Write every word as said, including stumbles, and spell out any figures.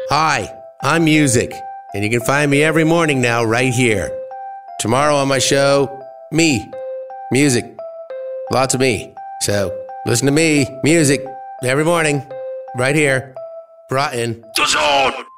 Hi, I'm Music, and you can find me every morning now right here. Tomorrow on my show, me, music, lots of me. So listen to me, music, every morning, right here, brought in. The Zone!